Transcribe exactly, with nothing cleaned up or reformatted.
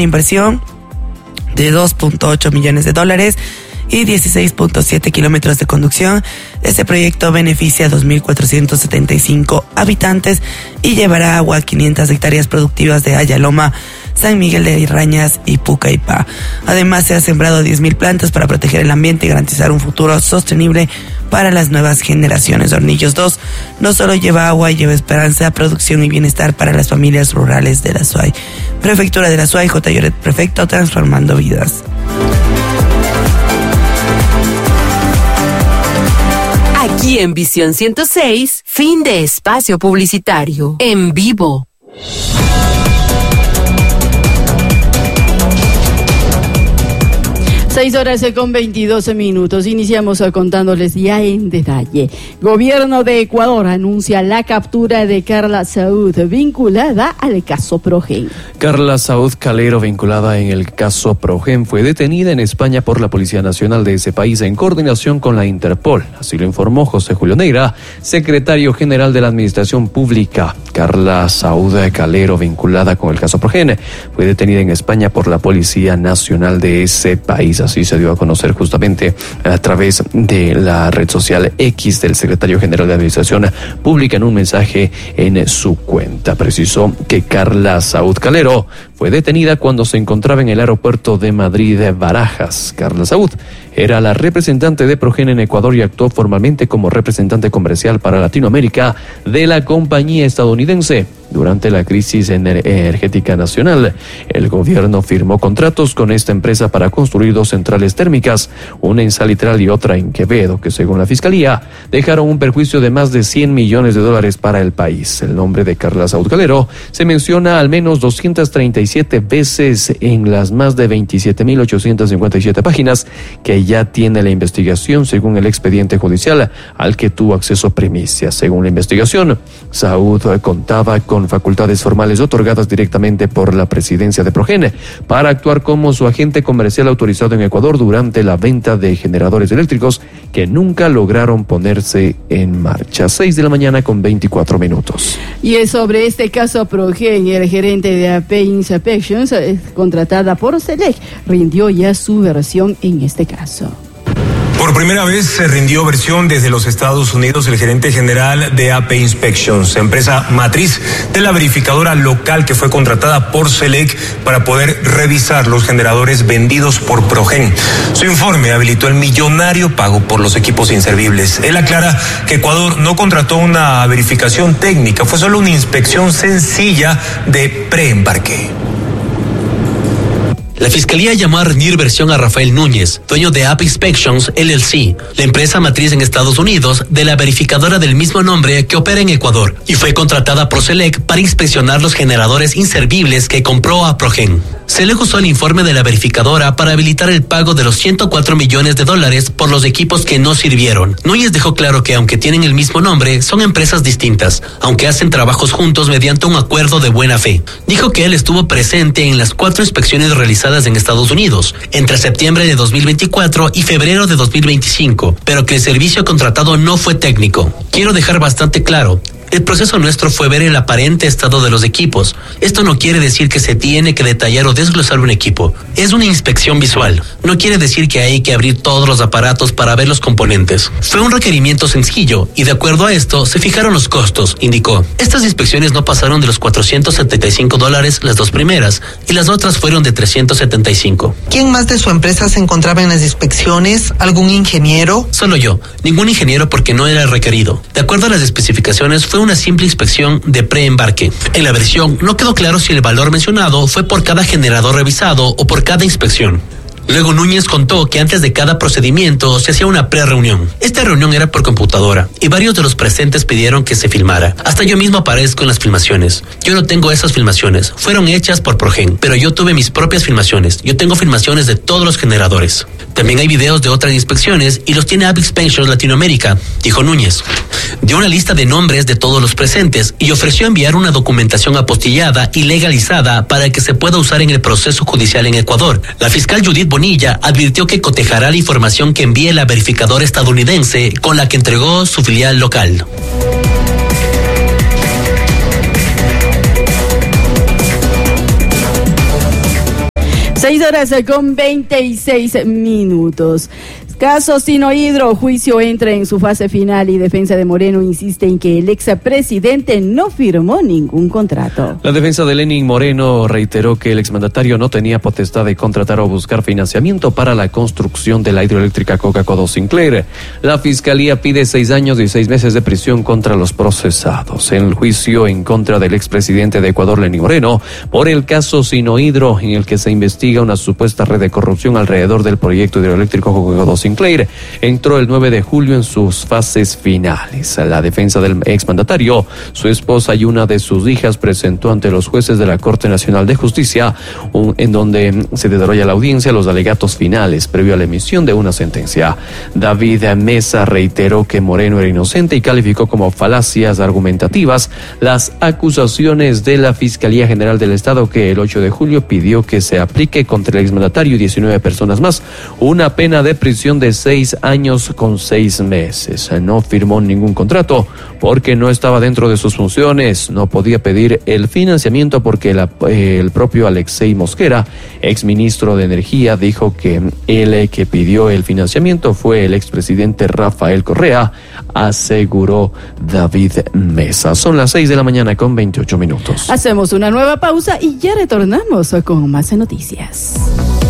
inversión de dos punto ocho millones de dólares y dieciséis punto siete kilómetros de conducción. Este proyecto beneficia a dos mil cuatrocientos setenta y cinco habitantes y llevará agua a quinientas hectáreas productivas de Ayaloma, San Miguel de Irañas y Pucallpa. Además, se han sembrado diez mil plantas para proteger el ambiente y garantizar un futuro sostenible para las nuevas generaciones. Hornillos dos no solo lleva agua, lleva esperanza, producción y bienestar para las familias rurales de la Suay. Prefectura de la Suay, J. Lloret, prefecto, transformando vidas. Aquí en Visión ciento seis, fin de espacio publicitario. En vivo. Seis horas con veintidós minutos. Iniciamos contándoles ya en detalle. Gobierno de Ecuador anuncia la captura de Carla Saúd vinculada al caso Progen. Carla Saúd Calero, vinculada en el caso Progen, fue detenida en España por la Policía Nacional de ese país en coordinación con la Interpol. Así lo informó José Julio Neira, secretario general de la Administración Pública. Carla Saúd Calero, vinculada con el caso Progen, fue detenida en España por la Policía Nacional de ese país. Así se dio a conocer justamente a través de la red social X del secretario general de Administración Pública en un mensaje en su cuenta. Precisó que Carla Saúd Calero fue detenida cuando se encontraba en el aeropuerto de Madrid de Barajas. Carla Saúd era la representante de Progen en Ecuador y actuó formalmente como representante comercial para Latinoamérica de la compañía estadounidense. Durante la crisis energética nacional, el gobierno firmó contratos con esta empresa para construir dos centrales térmicas, una en Salitral y otra en Quevedo, que según la Fiscalía dejaron un perjuicio de más de cien millones de dólares para el país. El nombre de Carla Saúd Calero se menciona al menos doscientas treinta y siete veces en las más de veintisiete mil ochocientas cincuenta y siete páginas que ya tiene la investigación, según el expediente judicial al que tuvo acceso primicia. Según la investigación, Saúd contaba con facultades formales otorgadas directamente por la presidencia de Progen para actuar como su agente comercial autorizado en Ecuador durante la venta de generadores eléctricos que nunca lograron ponerse en marcha. Seis de la mañana con veinticuatro minutos. Y es sobre este caso Progen, el gerente de A P Inspections, contratada por Select, rindió ya su versión en este caso. Por primera vez se rindió versión desde los Estados Unidos el gerente general de A P Inspections, empresa matriz de la verificadora local que fue contratada por Select para poder revisar los generadores vendidos por Progen. Su informe habilitó el millonario pago por los equipos inservibles. Él aclara que Ecuador no contrató una verificación técnica, fue solo una inspección sencilla de preembarque. La Fiscalía llamó a rendir versión a Rafael Núñez, dueño de A P Inspections L L C, la empresa matriz en Estados Unidos de la verificadora del mismo nombre que opera en Ecuador, y fue contratada por Select para inspeccionar los generadores inservibles que compró a Progen. Select usó el informe de la verificadora para habilitar el pago de los ciento cuatro millones de dólares por los equipos que no sirvieron. Núñez dejó claro que aunque tienen el mismo nombre, son empresas distintas, aunque hacen trabajos juntos mediante un acuerdo de buena fe. Dijo que él estuvo presente en las cuatro inspecciones realizadas en Estados Unidos, entre septiembre de dos mil veinticuatro y febrero de dos mil veinticinco, pero que el servicio contratado no fue técnico. Quiero dejar bastante claro, el proceso nuestro fue ver el aparente estado de los equipos. Esto no quiere decir que se tiene que detallar o desglosar un equipo. Es una inspección visual. No quiere decir que hay que abrir todos los aparatos para ver los componentes. Fue un requerimiento sencillo y de acuerdo a esto se fijaron los costos, indicó. Estas inspecciones no pasaron de los cuatrocientos setenta y cinco dólares las dos primeras y las otras fueron de trescientos setenta y cinco. ¿Quién más de su empresa se encontraba en las inspecciones? ¿Algún ingeniero? Solo yo. Ningún ingeniero porque no era requerido. De acuerdo a las especificaciones fue una simple inspección de preembarque. En la versión no quedó claro si el valor mencionado fue por cada generador revisado o por cada inspección. Luego Núñez contó que antes de cada procedimiento se hacía una pre-reunión. Esta reunión era por computadora y varios de los presentes pidieron que se filmara. Hasta yo mismo aparezco en las filmaciones. Yo no tengo esas filmaciones. Fueron hechas por Progen, pero yo tuve mis propias filmaciones. Yo tengo filmaciones de todos los generadores. También hay videos de otras inspecciones y los tiene A P Inspections Latinoamérica, dijo Núñez. Dio una lista de nombres de todos los presentes y ofreció enviar una documentación apostillada y legalizada para que se pueda usar en el proceso judicial en Ecuador. La fiscal Judith Bonilla advirtió que cotejará la información que envíe la verificadora estadounidense con la que entregó su filial local. Seis horas con veintiséis minutos. Caso Sinohydro, juicio entra en su fase final y defensa de Moreno insiste en que el expresidente no firmó ningún contrato. La defensa de Lenín Moreno reiteró que el exmandatario no tenía potestad de contratar o buscar financiamiento para la construcción de la hidroeléctrica Coca-Cola Sinclair. La fiscalía pide seis años y seis meses de prisión contra los procesados. En el juicio en contra del expresidente de Ecuador, Lenín Moreno, por el caso Sinohydro, en el que se investiga una supuesta red de corrupción alrededor del proyecto hidroeléctrico Coca-Cola Sinclair, entró el nueve de julio en sus fases finales. La defensa del exmandatario, su esposa y una de sus hijas presentó ante los jueces de la Corte Nacional de Justicia, un, en donde se desarrolla la audiencia, los alegatos finales previo a la emisión de una sentencia. David Mesa reiteró que Moreno era inocente y calificó como falacias argumentativas las acusaciones de la Fiscalía General del Estado, que el ocho de julio pidió que se aplique contra el exmandatario y diecinueve personas más una pena de prisión de seis años con seis meses. No firmó ningún contrato porque no estaba dentro de sus funciones. No podía pedir el financiamiento porque la, eh, el propio Alexei Mosquera, exministro de Energía, dijo que el que pidió el financiamiento fue el expresidente Rafael Correa, aseguró David Mesa. Son las seis de la mañana con veintiocho minutos. Hacemos una nueva pausa y ya retornamos con más noticias.